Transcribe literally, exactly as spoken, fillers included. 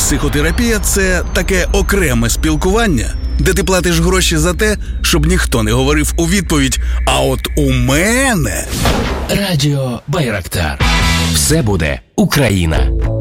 Психотерапія – це таке окреме спілкування, де ти платиш гроші за те, щоб ніхто не говорив у відповідь «А от у мене…» Радіо Байрактар. Все буде Україна.